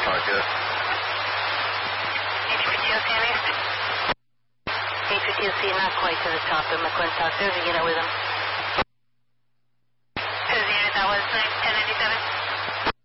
Parker. H3TOC, not quite to the top of McClintock. There's a unit with him.